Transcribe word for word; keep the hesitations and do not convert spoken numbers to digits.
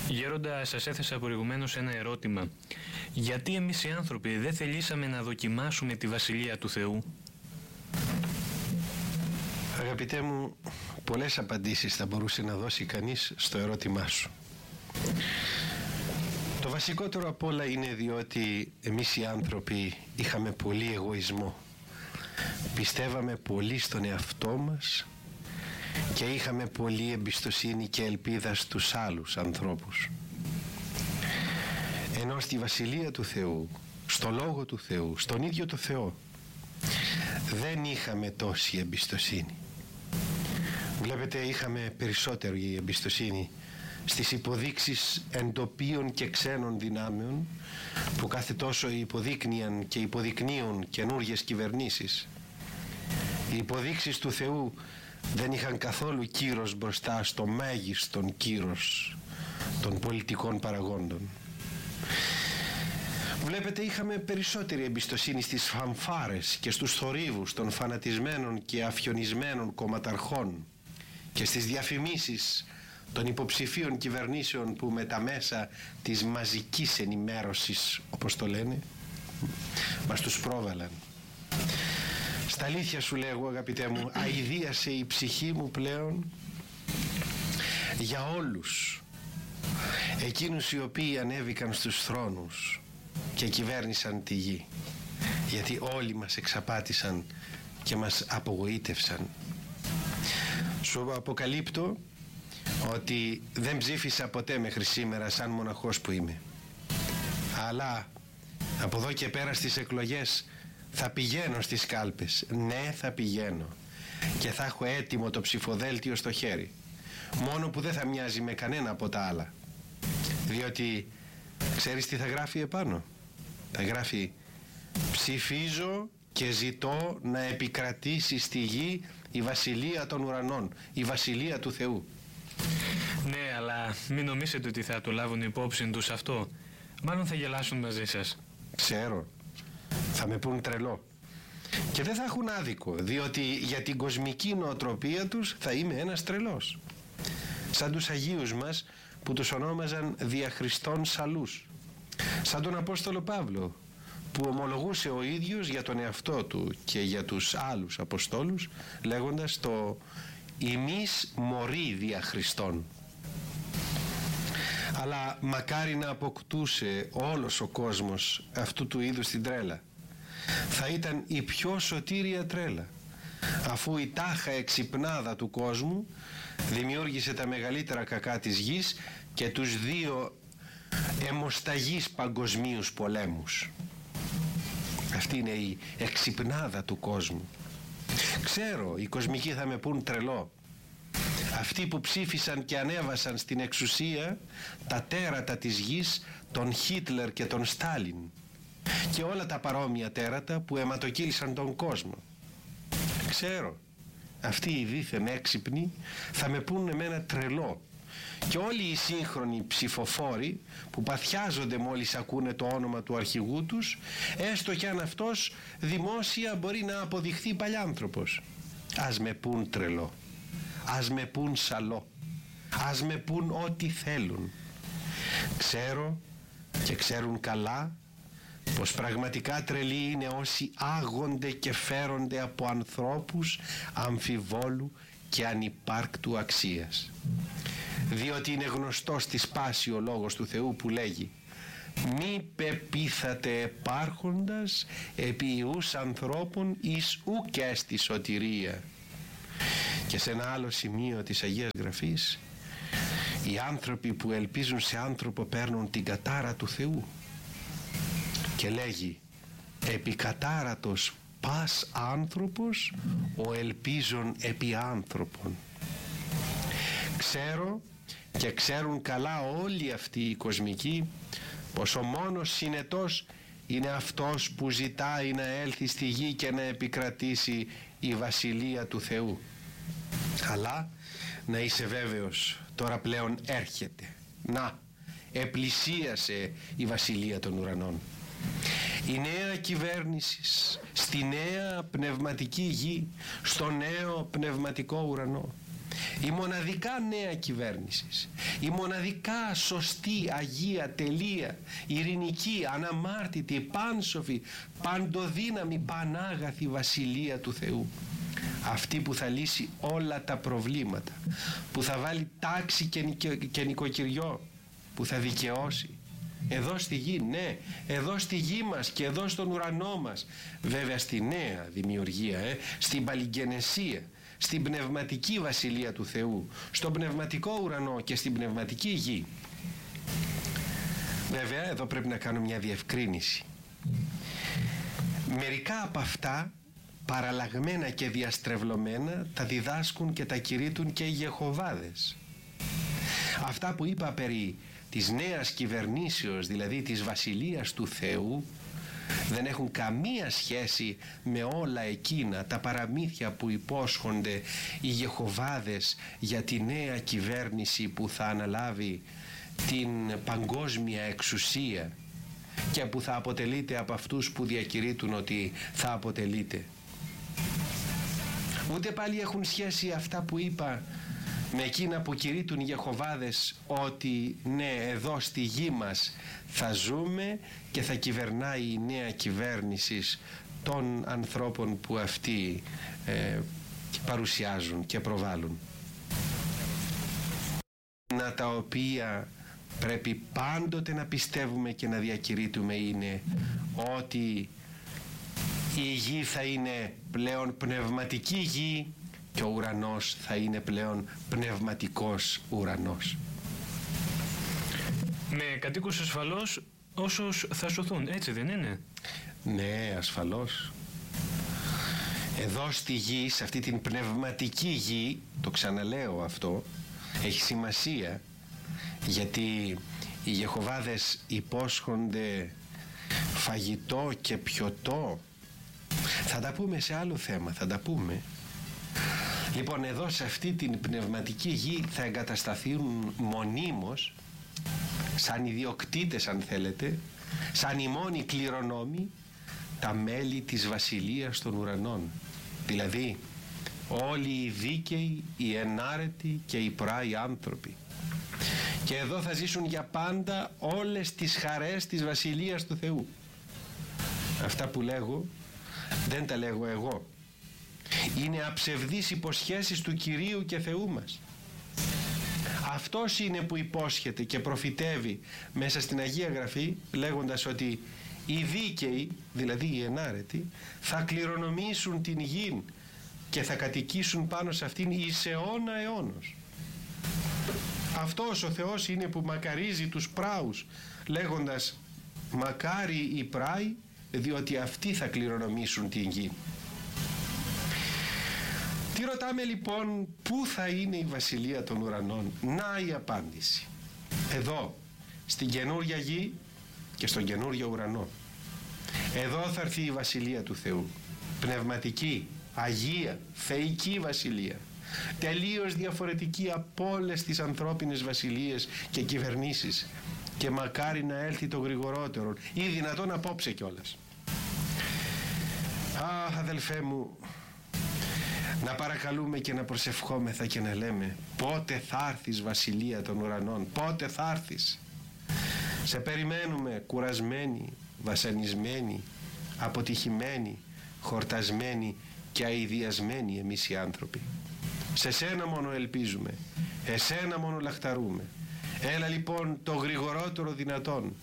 Γέροντα, σας έθεσα προηγουμένως ένα ερώτημα. Γιατί εμείς οι άνθρωποι δεν θελήσαμε να δοκιμάσουμε τη Βασιλεία του Θεού? Αγαπητέ μου, πολλές απαντήσεις θα μπορούσε να δώσει κανείς στο ερώτημά σου. Το βασικότερο απ' όλα είναι διότι εμείς οι άνθρωποι είχαμε πολύ εγωισμό. Πιστεύαμε πολύ στον εαυτό μας και είχαμε πολύ εμπιστοσύνη και ελπίδα στους άλλους ανθρώπους. Ενώ στη Βασιλεία του Θεού, στο Λόγο του Θεού, στον ίδιο το Θεό, δεν είχαμε τόση εμπιστοσύνη. Βλέπετε, είχαμε περισσότερη εμπιστοσύνη στις υποδείξεις εντοπίων και ξένων δυνάμεων που κάθε τόσο υποδείκνυαν και υποδεικνύουν καινούργιες κυβερνήσεις. Οι υποδείξεις του Θεού δεν είχαν καθόλου κύρος μπροστά στο μέγιστον κύρος των πολιτικών παραγόντων. Βλέπετε, είχαμε περισσότερη εμπιστοσύνη στις φανφάρες και στους θορύβους των φανατισμένων και αφιονισμένων κομματαρχών και στις διαφημίσεις των υποψηφίων κυβερνήσεων που με τα μέσα της μαζικής ενημέρωσης, όπως το λένε, μας τους πρόβαλαν. Στα αλήθεια σου λέγω, αγαπητέ μου, αηδίασε η ψυχή μου πλέον για όλους εκείνους οι οποίοι ανέβηκαν στους θρόνους και κυβέρνησαν τη γη, γιατί όλοι μας εξαπάτησαν και μας απογοήτευσαν. Σου αποκαλύπτω ότι δεν ψήφισα ποτέ μέχρι σήμερα σαν μοναχός που είμαι, αλλά από εδώ και πέρα στις εκλογές θα πηγαίνω στις κάλπες. Ναι, θα πηγαίνω και θα έχω έτοιμο το ψηφοδέλτιο στο χέρι, μόνο που δεν θα μοιάζει με κανένα από τα άλλα, διότι ξέρεις τι θα γράφει επάνω? Θα γράφει: ψηφίζω και ζητώ να επικρατήσει στη γη η Βασιλεία των ουρανών, η Βασιλεία του Θεού. Ναι, αλλά μην νομίζετε ότι θα το λάβουν υπόψη τους αυτό. Μάλλον θα γελάσουν μαζί σας. Ξέρω, θα με πουν τρελό. Και δεν θα έχουν άδικο, διότι για την κοσμική νοοτροπία τους θα είμαι ένας τρελός. Σαν τους Αγίους μας που τους ονόμαζαν δια Χριστών σαλούς. Σαν τον Απόστολο Παύλο που ομολογούσε ο ίδιος για τον εαυτό του και για τους άλλους Αποστόλους λέγοντας το «ημείς μωροί δια Χριστών». Αλλά μακάρι να αποκτούσε όλος ο κόσμος αυτού του είδους την τρέλα. Θα ήταν η πιο σωτήρια τρέλα, αφού η τάχα εξυπνάδα του κόσμου δημιούργησε τα μεγαλύτερα κακά της γης και τους δύο αιμοσταγείς παγκοσμίους πολέμους. Αυτή είναι η εξυπνάδα του κόσμου. Ξέρω, οι κοσμικοί θα με πούν τρελό. Αυτοί που ψήφισαν και ανέβασαν στην εξουσία τα τέρατα της γης, τον Χίτλερ και τον Στάλιν και όλα τα παρόμοια τέρατα που αιματοκύλησαν τον κόσμο. Ξέρω, αυτοί οι δίθεν έξυπνοι θα με πούν εμένα τρελό, και όλοι οι σύγχρονοι ψηφοφόροι που παθιάζονται μόλις ακούνε το όνομα του αρχηγού τους, έστω κι αν αυτός δημόσια μπορεί να αποδειχθεί παλιάνθρωπος. Ας με πούν τρελό, ας με πούν σαλό, ας με πούν ό,τι θέλουν. Ξέρω και ξέρουν καλά πως πραγματικά τρελοί είναι όσοι άγονται και φέρονται από ανθρώπους αμφιβόλου και ανυπάρκτου αξίας, διότι είναι γνωστός στη σπάση ο λόγος του Θεού που λέγει «μη πεπίθατε επάρχοντας επί ιούς ανθρώπων εις ουκ έστι σωτηρία». Και σε ένα άλλο σημείο της Αγίας Γραφής, οι άνθρωποι που ελπίζουν σε άνθρωπο παίρνουν την κατάρα του Θεού και λέγει «επικατάρατος πας άνθρωπος ο ελπίζων επί άνθρωπον». Ξέρω και ξέρουν καλά όλοι αυτοί οι κοσμικοί πως ο μόνος συνετός είναι αυτός που ζητάει να έλθει στη γη και να επικρατήσει η Βασιλεία του Θεού. Αλλά να είσαι βέβαιος, τώρα πλέον έρχεται. Να, επλησίασε η Βασιλεία των Ουρανών. Η νέα κυβέρνηση στη νέα πνευματική γη, στο νέο πνευματικό ουρανό. η μοναδικά νέα κυβέρνηση, η μοναδικά σωστή, αγία, τελεία, ειρηνική, αναμάρτητη, πάνσοφη, παντοδύναμη, πανάγαθη βασιλεία του Θεού. Αυτή που θα λύσει όλα τα προβλήματα, που θα βάλει τάξη και, νοικο, και νοικοκυριό, που θα δικαιώσει. Εδώ στη γη, ναι, εδώ στη γη μας και εδώ στον ουρανό μας. Βέβαια στη νέα δημιουργία, ε, στην παλιγγενεσία, στην πνευματική βασιλεία του Θεού, στον πνευματικό ουρανό και στην πνευματική γη. Βέβαια εδώ πρέπει να κάνω μια διευκρίνηση. Μερικά από αυτά, παραλλαγμένα και διαστρεβλωμένα, τα διδάσκουν και τα κηρύττουν και οι Ιεχωβάδες. Αυτά που είπα περί της νέας κυβερνήσεως, δηλαδή της βασιλείας του Θεού, δεν έχουν καμία σχέση με όλα εκείνα τα παραμύθια που υπόσχονται οι Ιεχωβάδες για τη νέα κυβέρνηση που θα αναλάβει την παγκόσμια εξουσία και που θα αποτελείται από αυτούς που διακηρύττουν ότι θα αποτελείται. Ούτε πάλι έχουν σχέση αυτά που είπα με εκείνα που κηρύττουν οι Ιεχωβάδες ότι ναι, εδώ στη γη μας θα ζούμε και θα κυβερνάει η νέα κυβέρνηση των ανθρώπων που αυτοί ε, παρουσιάζουν και προβάλλουν. Να τα οποία πρέπει πάντοτε να πιστεύουμε και να διακηρύττουμε είναι ότι η γη θα είναι πλέον πνευματική γη και ο ουρανός θα είναι πλέον πνευματικός ουρανός. Με κατοίκους ασφαλώς όσους θα σωθούν, έτσι δεν είναι? Ναι, ασφαλώς. Εδώ στη γη, σε αυτή την πνευματική γη, το ξαναλέω αυτό, έχει σημασία, γιατί οι Ιεχωβάδες υπόσχονται φαγητό και πιωτό. Θα τα πούμε σε άλλο θέμα, θα τα πούμε. Λοιπόν, εδώ σε αυτή την πνευματική γη θα εγκατασταθούν μονίμως, σαν ιδιοκτήτες αν θέλετε, σαν οι μόνοι κληρονόμοι, τα μέλη της βασιλείας των ουρανών. Δηλαδή όλοι οι δίκαιοι, οι ενάρετοι και οι πράοι άνθρωποι. Και εδώ θα ζήσουν για πάντα όλες τις χαρές της βασιλείας του Θεού. Αυτά που λέγω δεν τα λέγω εγώ. Είναι αψευδείς υποσχέσεις του Κυρίου και Θεού μας. Αυτός είναι που υπόσχεται και προφητεύει μέσα στην Αγία Γραφή, λέγοντας ότι οι δίκαιοι, δηλαδή οι ενάρετοι, θα κληρονομήσουν την γη και θα κατοικήσουν πάνω σε αυτήν εις αιώνα αιώνος. Αυτός ο Θεός είναι που μακαρίζει τους πράους, λέγοντας μακάρι οι πράοι, διότι αυτοί θα κληρονομήσουν την γη. Τι ρωτάμε λοιπόν, πού θα είναι η βασιλεία των ουρανών? Να η απάντηση. Εδώ, στην καινούρια γη και στον καινούριο ουρανό. Εδώ θα έρθει η βασιλεία του Θεού. Πνευματική, αγία, θεϊκή βασιλεία. Τελείως διαφορετική από όλες τις ανθρώπινες βασιλείες και κυβερνήσεις. Και μακάρι να έλθει το γρηγορότερο ή δυνατόν απόψε κιόλας. Αχ, αδελφέ μου, να παρακαλούμε και να προσευχόμεθα και να λέμε πότε θα έρθεις βασιλεία των ουρανών, πότε θα έρθεις? Σε περιμένουμε κουρασμένοι, βασανισμένοι, αποτυχημένοι, χορτασμένοι και αηδιασμένοι εμείς οι άνθρωποι. Σε σένα μόνο ελπίζουμε, εσένα μόνο λαχταρούμε. Έλα λοιπόν το γρηγορότερο δυνατόν